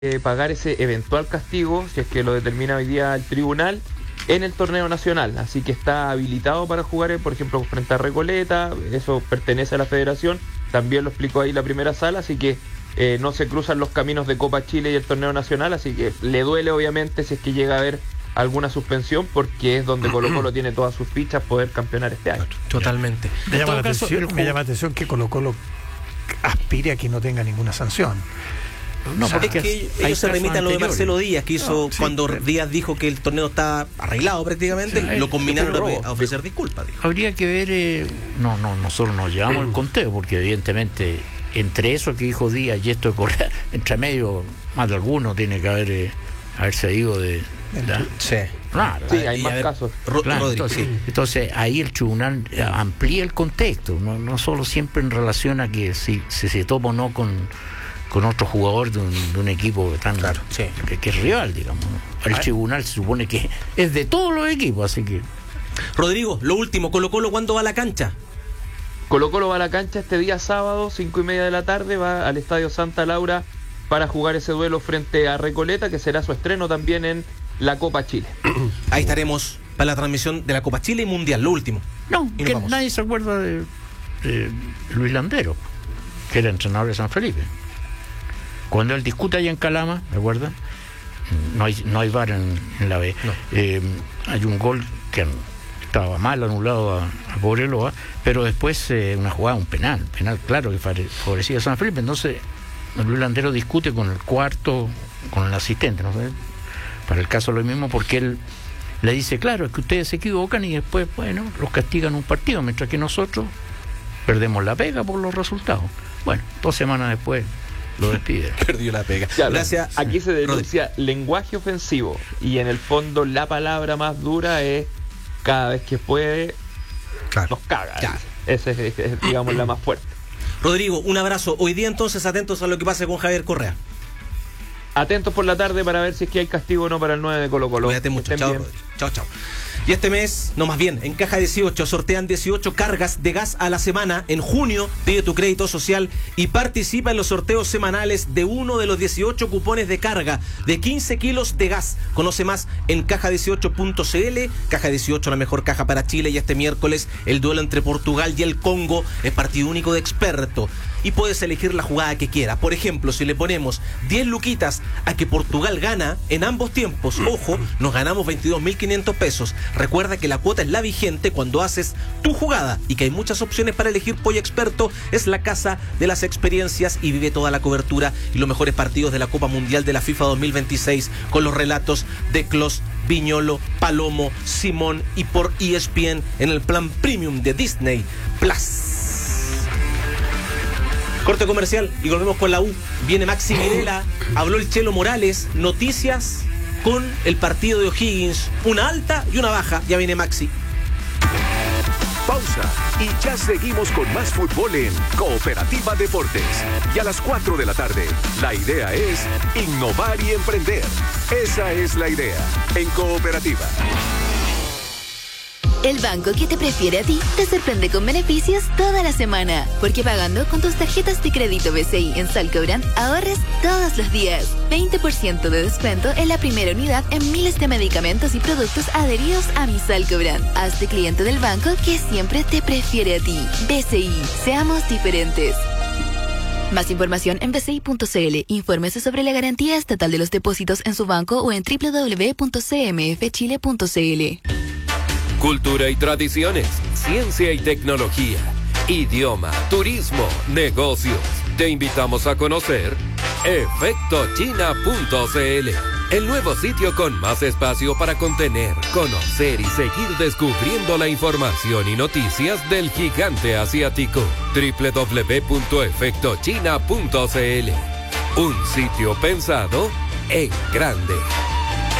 pagar ese eventual castigo, si es que lo determina hoy día el tribunal, en el torneo nacional. Así que está habilitado para jugar, por ejemplo, frente a Recoleta. Eso pertenece a la federación, también lo explicó ahí la primera sala, así que no se cruzan los caminos de Copa Chile y el torneo nacional, así que le duele obviamente si es que llega a haber alguna suspensión, porque es donde Colo-Colo tiene todas sus fichas poder campeonar este año. Totalmente. Me llama la atención que Colo-Colo aspire a que no tenga ninguna sanción. No, es que ellos se remitan a lo de Marcelo Díaz, que hizo cuando Díaz dijo que el torneo está arreglado prácticamente, lo combinaron a ofrecer disculpas. Habría que ver, nosotros nos llevamos el conteo, porque evidentemente entre eso que dijo Díaz y esto de Correa, entre medio, más de alguno tiene que haberse ido de... Sí. Claro, sí, hay más casos. Claro, entonces ahí el tribunal amplía el contexto, no solo siempre en relación a que si se topa o no con otro jugador de un equipo tan que es rival, digamos, ¿no? El tribunal se supone que es de todos los equipos, así que... Rodrigo, lo último, Colo-Colo, ¿cuándo va a la cancha? Colo-Colo va a la cancha este día sábado, 5:30 de la tarde, va al Estadio Santa Laura para jugar ese duelo frente a Recoleta, que será su estreno también en la Copa Chile. Ahí estaremos para la transmisión de la Copa Chile y Mundial, lo último. No, que nadie se acuerda de Luis Landero, que era entrenador de San Felipe. Cuando él discute allá en Calama, ¿me acuerdan? No hay VAR en la B. No. Hay un gol que estaba mal anulado a Cobreloa, pero después una jugada, un penal claro que favorecía a San Felipe. Entonces Luis Landero discute con el cuarto, con el asistente, ¿no? Para el caso lo mismo, porque él le dice, claro, es que ustedes se equivocan y después, bueno, los castigan un partido, mientras que nosotros perdemos la pega por los resultados. Bueno, 2 semanas después lo despide. Perdió la pega. Claro, gracias. Aquí se denuncia lenguaje ofensivo, y en el fondo la palabra más dura es cada vez que puede, nos caga. Esa es, digamos, la más fuerte. Rodrigo, un abrazo. Hoy día entonces atentos a lo que pase con Javier Correa. Atentos por la tarde para ver si es que hay castigo o no para el 9 de Colo-Colo. Cuídate mucho. Chao, chao. Y este mes, no más bien, en Caja 18 sortean 18 cargas de gas a la semana. En junio, pide tu crédito social y participa en los sorteos semanales de uno de los 18 cupones de carga de 15 kilos de gas. Conoce más en caja18.cl. Caja 18, la mejor caja para Chile. Y este miércoles, el duelo entre Portugal y el Congo es partido único de experto. Y puedes elegir la jugada que quieras. Por ejemplo, si le ponemos 10 luquitas a que Portugal gana en ambos tiempos, ojo, nos ganamos 22.500 pesos. Recuerda que la cuota es la vigente cuando haces tu jugada y que hay muchas opciones para elegir. Pollo Experto es la casa de las experiencias y vive toda la cobertura y los mejores partidos de la Copa Mundial de la FIFA 2026 con los relatos de Klos, Viñolo, Palomo, Simón y por ESPN en el plan premium de Disney Plus. Corte comercial y volvemos con la U. Viene Maxi Virela, habló el Chelo Morales, noticias con el partido de O'Higgins, una alta y una baja. Ya viene Maxi. Pausa y ya seguimos con más fútbol en Cooperativa Deportes. Y a las 4 de la tarde, la idea es innovar y emprender. Esa es la idea en Cooperativa. El banco que te prefiere a ti te sorprende con beneficios toda la semana. Porque pagando con tus tarjetas de crédito BCI en Salcobrand, ahorres todos los días. 20% de descuento en la primera unidad en miles de medicamentos y productos adheridos a mi Salcobrand. Hazte cliente del banco que siempre te prefiere a ti. BCI, seamos diferentes. Más información en bci.cl. Infórmese sobre la garantía estatal de los depósitos en su banco o en www.cmfchile.cl. Cultura y tradiciones, ciencia y tecnología, idioma, turismo, negocios. Te invitamos a conocer efectochina.cl, el nuevo sitio con más espacio para contener, conocer y seguir descubriendo la información y noticias del gigante asiático. www.efectochina.cl, un sitio pensado en grande.